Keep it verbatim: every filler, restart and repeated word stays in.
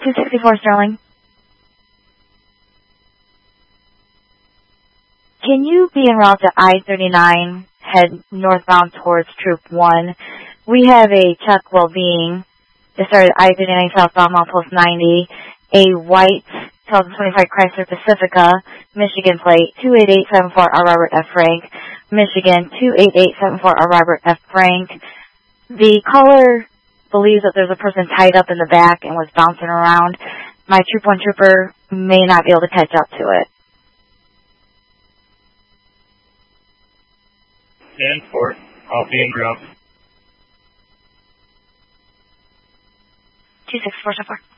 two sixty-four Sterling. Can you be en route to I thirty-nine, head northbound towards Troop one? We have a Chuck Wellbeing that started I thirty-nine southbound on Post ninety, a white two thousand twenty-five Chrysler Pacifica, Michigan plate two eight eight seven four R Robert F. Frank, Michigan two eight eight seven four R Robert F. Frank. The caller believes that there's a person tied up in the back and was bouncing around. My Troop one trooper may not be able to catch up to it. ten four, I'll be en route. two six four so far.